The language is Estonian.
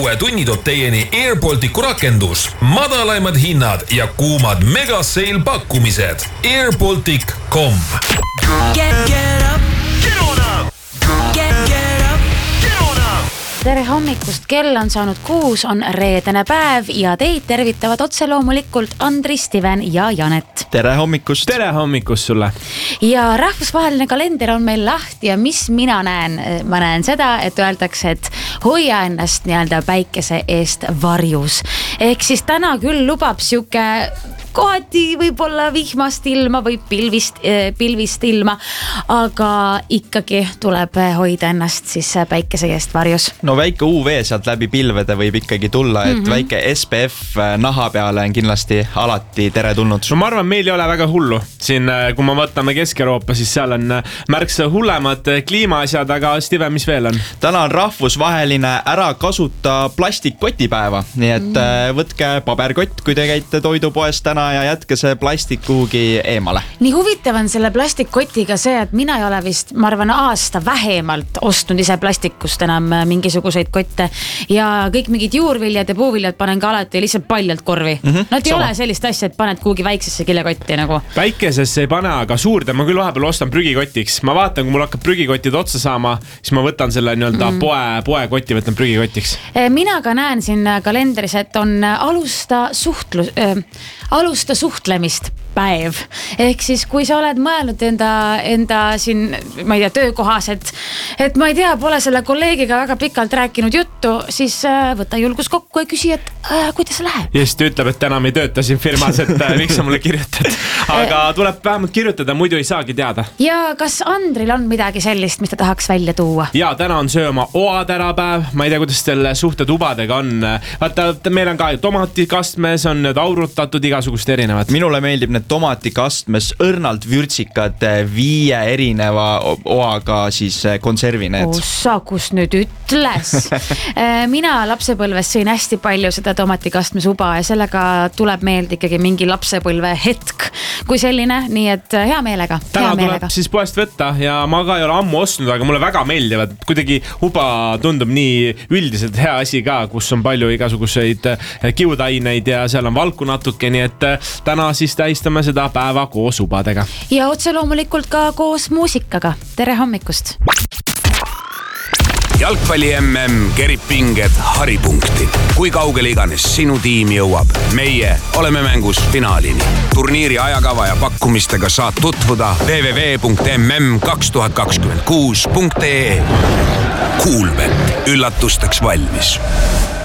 uue tunni toob teieni Airbalticu rakendus, madalaimad hinnad ja kuumad megaseil pakkumised. Airbaltic.com. Tere hommikust, kell on saanud 6, on reedene päev ja teid tervitavad otse loomulikult Andri, Steven ja Janet. Tere hommikust! Tere hommikust sulle! Ja rahvusvaheline kalender on meil lahti ja mis mina näen? Ma näen seda, et öeldakse, et hoia ennast nii-öelda päikese eest varjus. Ehk siis täna küll lubab siuke kohati võib-olla vihmast ilma või pilvist ilma, aga ikkagi tuleb hoida ennast siis päikese eest varjus. No väike UV sealt läbi pilvede võib ikkagi tulla, et väike SPF naha peale on kindlasti alati tere tulnud. No ma arvan, meil ei ole väga hullu. Siin, kui ma võtame Kesk-Euroopa, siis seal on märksa hullemad kliimaasjad, aga Steven, mis veel on? Täna on rahvusvaheline ära kasuta plastikkotipäeva, nii et võtke paberkott, kui te käite toidupoes täna ja jätke see plastik kuhugi eemale. Nii huvitav on selle plastikkotiga see, et mina ei ole vist, ma arvan, aasta vähemalt ostnud ise plastikust enam mingisuguseid kotte ja kõik mingid juurviljad ja puuviljad panen ka alati lihtsalt paljalt korvi. No et ei ole sellist asja, et paned kuhugi väiksesse kilekotti nagu. Väikesesse ei pane, aga suurde ma küll vahepeal ostan prügikotiks. Ma vaatan, kui mul hakkab prügikotid otsa saama, siis ma võtan selle nii-öelda poekoti, võtan prügikotiks. Mina ka näen siin kalendris, et on alusta suhtlemist päev. Ehk siis, kui sa oled mõelnud enda siin, ma ei tea, töökohas, et ma ei tea, pole selle kolleegiga väga pikalt rääkinud juttu, siis võta julgus kokku ja küsi, et kuidas läheb? Just ütleb, et täna me ei tööta siin firmas, et miks sa mulle kirjutad. Aga tuleb vähemalt kirjutada, muidu ei saagi teada. Ja kas Andril on midagi sellist, mis ta tahaks välja tuua? Ja täna on sööma oatärapäev. Ma ei tea, kuidas teil suhted ubadega on. Vaata, meil on ka tomatikastmes, on need aurutatud igasugust erinevad. Minule meeldib need tomatikastmes õrnalt vürtsikad 5 erineva oaga siis konservi need. Ossa, kus nüüd ütles. Mina lapsepõlves sõin hästi palju seda tomatikastmes uba ja sellega tuleb meelde ikkagi mingi lapsepõlve hetk kui selline, nii et hea meelega. Täna tuleb siis poest võtta ja ma ka ei ole ammu ostnud, aga mulle väga meeldivad. Kuidagi uba tundub nii üldiselt hea asi ka, kus on palju igasuguseid kiudaineid ja seal on valku natuke, nii et täna siis tähistame seda päeva koos ubadega. Ja otse loomulikult ka koos muusikaga. Tere hommikust! Jalgpalli MM kerib pinged haripunkti. Kui kaugele iganes sinu tiim jõuab, meie oleme mängus finaalini. Turniiri ajakava ja pakkumistega saad tutvuda www.mm2026.ee. Kuulbet, üllatusteks valmis.